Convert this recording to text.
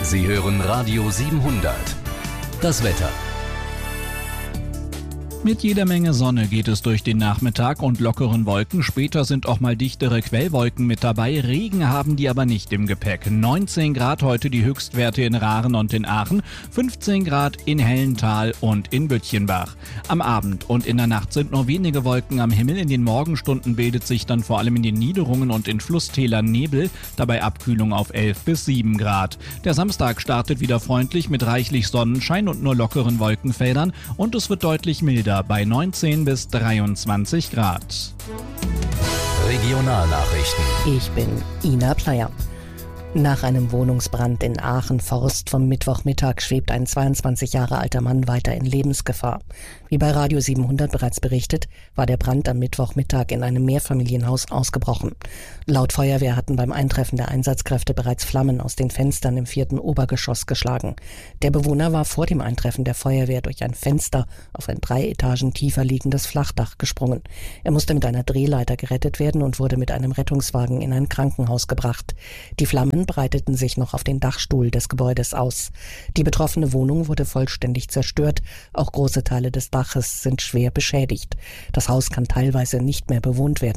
Sie hören Radio 700. Das Wetter. Mit jeder Menge Sonne geht es durch den Nachmittag und lockeren Wolken. Später sind auch mal dichtere Quellwolken mit dabei. Regen haben die aber nicht im Gepäck. 19 Grad heute die Höchstwerte in Raren und in Aachen, 15 Grad in Hellental und in Böttchenbach. Am Abend und in der Nacht sind nur wenige Wolken am Himmel. In den Morgenstunden bildet sich dann vor allem in den Niederungen und in Flusstälern Nebel, dabei Abkühlung auf 11 bis 7 Grad. Der Samstag startet wieder freundlich mit reichlich Sonnenschein und nur lockeren Wolkenfeldern und es wird deutlich milder bei 19 bis 23 Grad. Regionalnachrichten. Ich bin Ina Pleyer. Nach einem Wohnungsbrand in Aachen-Forst vom Mittwochmittag schwebt ein 22 Jahre alter Mann weiter in Lebensgefahr. Wie bei Radio 700 bereits berichtet, war der Brand am Mittwochmittag in einem Mehrfamilienhaus ausgebrochen. Laut Feuerwehr hatten beim Eintreffen der Einsatzkräfte bereits Flammen aus den Fenstern im 4. Obergeschoss geschlagen. Der Bewohner war vor dem Eintreffen der Feuerwehr durch ein Fenster auf ein 3 Etagen tiefer liegendes Flachdach gesprungen. Er musste mit einer Drehleiter gerettet werden und wurde mit einem Rettungswagen in ein Krankenhaus gebracht. Die Flammen breiteten sich noch auf den Dachstuhl des Gebäudes aus. Die betroffene Wohnung wurde vollständig zerstört. Auch große Teile des Daches sind schwer beschädigt. Das Haus kann teilweise nicht mehr bewohnt werden.